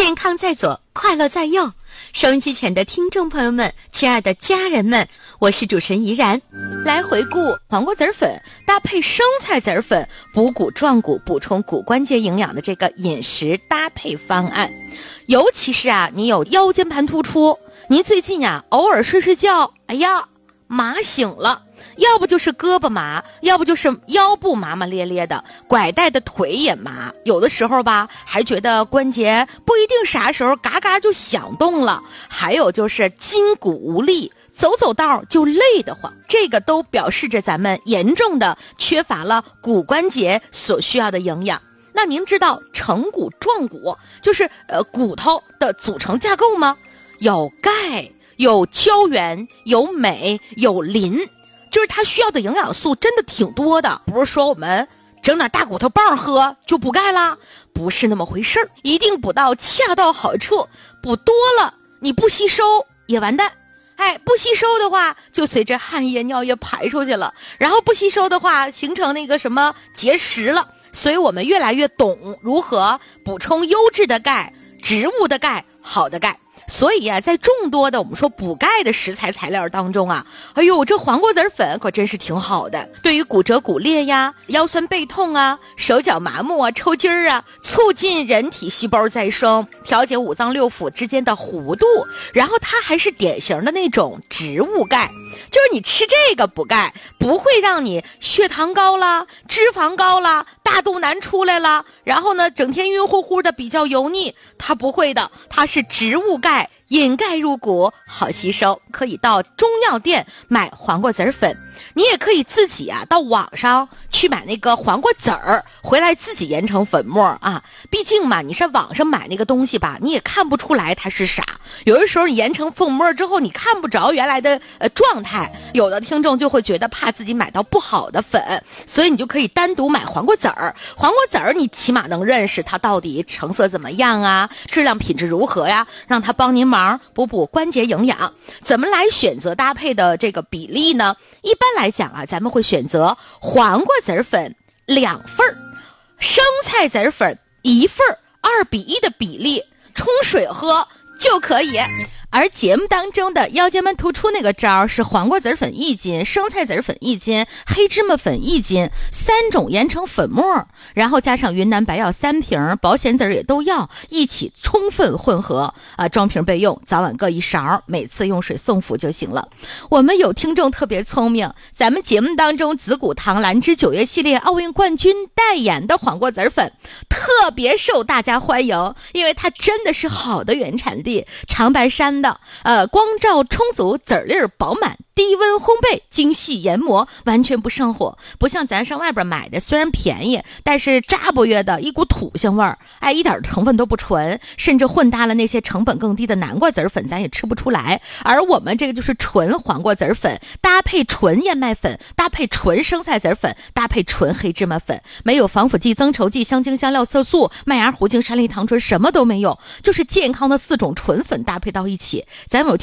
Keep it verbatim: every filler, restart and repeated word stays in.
健康在左，快乐在右。收音机前的听众朋友们，亲爱的家人们，我是主持人怡然。来回顾黄瓜籽粉搭配生菜籽粉补骨壮骨，补充骨关节营养的这个饮食搭配方案。尤其是啊，你有腰间盘突出，你最近啊偶尔睡睡觉，哎呀麻醒了，要不就是胳膊麻，要不就是腰部麻麻咧咧的，拐带的腿也麻，有的时候吧还觉得关节不一定啥时候嘎嘎就响动了，还有就是筋骨无力，走走道就累得慌，这个都表示着咱们严重的缺乏了骨关节所需要的营养。那您知道成骨壮骨就是呃骨头的组成架构吗？有钙，有胶原，有镁，有磷，就是它需要的营养素真的挺多的，不是说我们整点大骨头棒喝就补钙啦，不是那么回事儿，一定补到恰到好处，补多了你不吸收也完蛋。哎，不吸收的话就随着汗液尿液排出去了，然后不吸收的话形成那个什么结石了。所以我们越来越懂如何补充优质的钙，植物的钙，好的钙。所以啊，在众多的我们说补钙的食材材料当中啊，哎呦，这黄瓜籽粉可真是挺好的。对于骨折骨裂呀、腰酸背痛啊、手脚麻木啊、抽筋儿啊，促进人体细胞再生，调节五脏六腑之间的弧度，然后它还是典型的那种植物钙，就是你吃这个补钙，不会让你血糖高啦、脂肪高啦、大肚腩出来了，然后呢整天晕乎乎的比较油腻，它不会的，它是植物钙。引钙入骨，好吸收，可以到中药店买黄瓜籽粉，你也可以自己啊到网上去买那个黄瓜籽儿，回来自己研成粉末啊。毕竟嘛，你上网上买那个东西吧，你也看不出来它是啥。有的时候你研成粉末之后，你看不着原来的呃状态，有的听众就会觉得怕自己买到不好的粉，所以你就可以单独买黄瓜籽儿。黄瓜籽儿你起码能认识它到底成色怎么样啊，质量品质如何呀，让它帮您忙补补关节营养。怎么来选择搭配的这个比例呢？一般来讲啊，咱们会选择黄瓜籽粉两份儿，生菜籽粉一份儿，二比一的比例冲水喝就可以。而节目当中的腰间盘突出那个招是黄瓜籽粉一斤，生菜籽粉一斤，黑芝麻粉一斤，三种研成粉末，然后加上云南白药三瓶，保险籽也都要一起充分混合啊，装瓶备用，早晚各一勺，每次用水送服就行了。我们有听众特别聪明，咱们节目当中紫谷堂兰芝九月系列奥运冠军代言的黄瓜籽粉特别受大家欢迎，因为它真的是好的原产地，长白山的呃，光照充足，籽粒儿饱满，低温烘焙，精细研磨，完全不上火，不像咱上外边买的，虽然便宜，但是扎不约的一股土腥味儿，哎，一点成分都不纯，甚至混搭了那些成本更低的南瓜籽粉，咱也吃不出来。而我们这个就是纯黄瓜籽粉，搭配纯燕麦粉，搭配纯生菜籽粉，搭配纯黑芝麻粉，没有防腐剂、增稠剂、香精、香料、色素、麦芽糊精、山梨糖醇，什么都没有，就是健康的四种纯粉搭配到一起。咱们有